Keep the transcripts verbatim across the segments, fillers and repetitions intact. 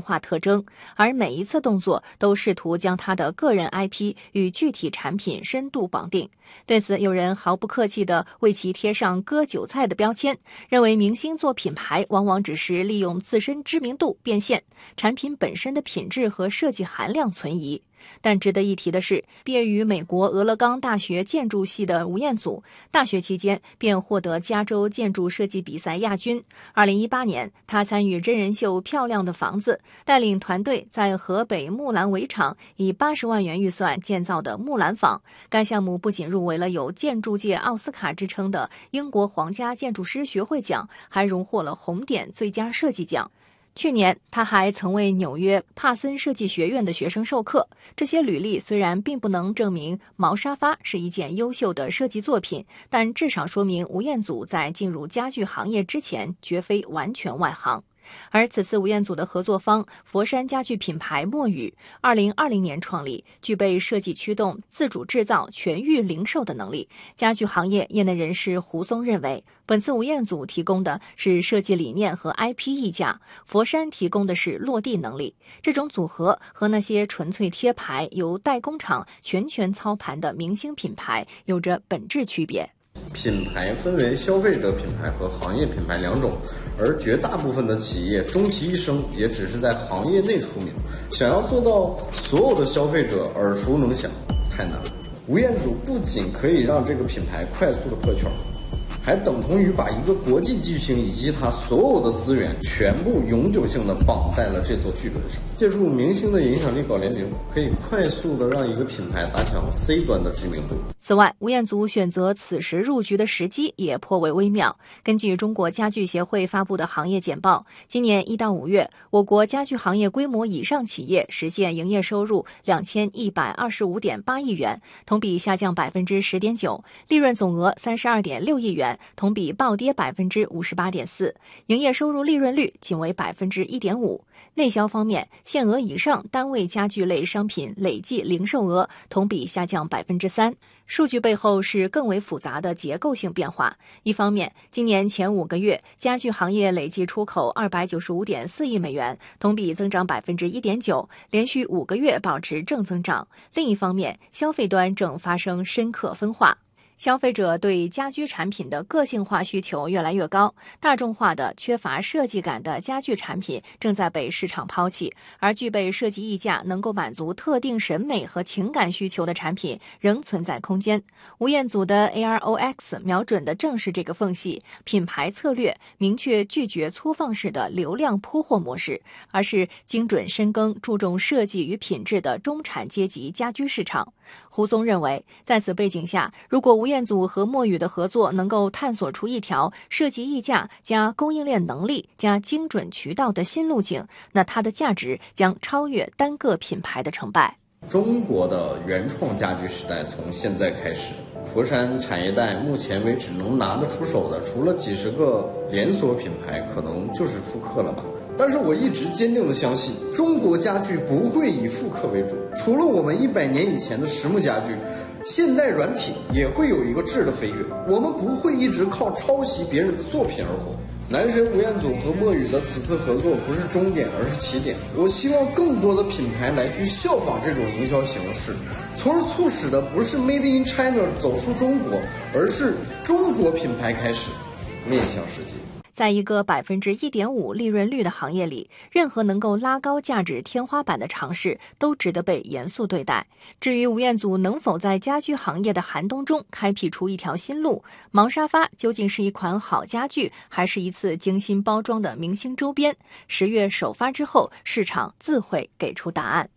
化特征，而每一次动作都试图将他的个人 I P 与具体产品深度绑定。对此，有人毫不客气地为其贴上割韭菜的标签，认为明星做品牌往往只是利用自身知名度变现，产品本身的品质和设计含量存疑。但值得一提的是，毕业于美国俄勒冈大学建筑系的吴彦祖，大学期间便获得加州建筑设计比赛亚军。二零一八年，他参与真人秀《漂亮的房子》，带领团队在河北木兰围场以八十万元预算建造的木兰坊。该项目不仅入围了有建筑界奥斯卡之称的英国皇家建筑师学会奖，还荣获了红点最佳设计奖。去年，他还曾为纽约帕森设计学院的学生授课。这些履历虽然并不能证明毛沙发是一件优秀的设计作品，但至少说明吴彦祖在进入家具行业之前绝非完全外行。而此次吴彦祖的合作方佛山家具品牌墨宇，二零二零年创立，具备设计驱动、自主制造、全域零售的能力。家具行业业内人士胡松认为，本次吴彦祖提供的是设计理念和 I P 溢价，佛山提供的是落地能力。这种组合和那些纯粹贴牌、由代工厂全权操盘的明星品牌有着本质区别。 品牌分为消费者品牌和行业品牌两种，而绝大部分的企业终其一生也只是在行业内出名，想要做到所有的消费者耳熟能详，太难了。吴彦祖不仅可以让这个品牌快速的破圈，还等同于把一个国际巨星以及他所有的资源全部永久性的绑在了这座剧本上。借助明星的影响力搞联名，可以快速的让一个品牌打响 C 端的知名度。 此外，吴彦祖选择此时入局的时机也颇为微妙。根据中国家具协会发布的行业简报，今年一到五月，我国家具行业规模以上企业实现营业收入两千一百二十五点八亿元，同比下降百分之十点九，利润总额三十二点六亿元，同比暴跌百分之五十八点四，营业收入利润率仅为百分之一点五。内销方面，限额以上单位家具类商品累计零售额同比下降百分之三。数据背后是更为复杂的结构性变化。一方面，今年前五个月，家具行业累计出口二百九十五点四亿美元，同比增长百分之一点九，连续五个月保持正增长。另一方面，消费端正发生深刻分化。消费者对家居产品的个性化需求越来越高，大众化的、缺乏设计感的家具产品正在被市场抛弃，而具备设计溢价、能够满足特定审美和情感需求的产品仍存在空间。吴彦祖的 A R O X 瞄准的正是这个缝隙，品牌策略明确拒绝粗放式的流量铺货模式，而是精准深耕注重设计与品质的中产阶级家居市场。胡松认为，在此背景下，如果吴彦祖和墨宇的合作能够探索出一条设计溢价加供应链能力加精准渠道的新路径，那它的价值将超越单个品牌的成败。 中国的原创家居时代从现在开始，佛山产业带目前为止能拿得出手的，除了几十个连锁品牌，可能就是复刻了吧。但是我一直坚定的相信，中国家具不会以复刻为主。除了我们一百年以前的实木家具，现代软体也会有一个质的飞跃。我们不会一直靠抄袭别人的作品而活。男神吴彦祖和墨宇的此次合作不是终点，而是起点。我希望更多的品牌来去效仿这种营销形式，从而促使的不是 Made in China 走出中国，而是中国品牌开始面向世界。 在一个百分之一点五利润率的行业里，任何能够拉高价值天花板的尝试都值得被严肃对待。至于吴彦祖能否在家居行业的寒冬中开辟出一条新路，毛沙发究竟是一款好家具，还是一次精心包装的明星周边？十月首发之后，市场自会给出答案。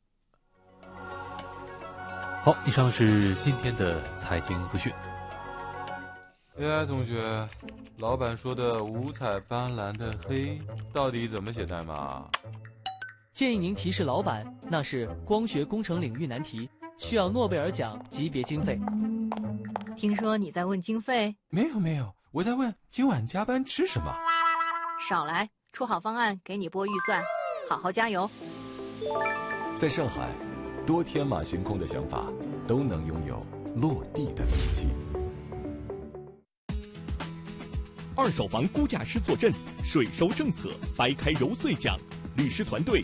好，以上是今天的财经资讯。 哎，同学，老板说的五彩斑斓的黑到底怎么写代码？ 建议您提示老板，那是光学工程领域难题，需要诺贝尔奖级别经费。 听说你在问经费？ 没有没有，我在问今晚加班吃什么。 少来，出好方案给你拨预算，好好加油。 在上海，多天马行空的想法都能拥有落地的勇气。 二手房估价师坐镇，税收政策掰开揉碎讲，律师团队